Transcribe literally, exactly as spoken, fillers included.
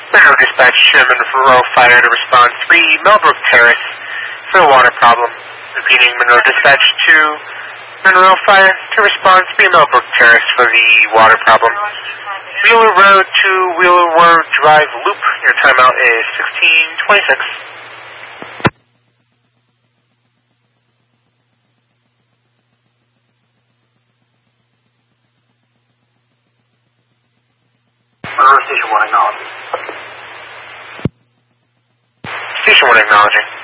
Monroe Dispatch, Monroe Fire to respond three, Millbrook Terrace for a water problem. Repeating, Monroe Dispatch two, Monroe Fire to respond three, Millbrook Terrace for the water problem. Wheeler Road to Wheeler Road Drive Loop. Your timeout is sixteen twenty-six. Monroe Station one acknowledging. Station one acknowledging.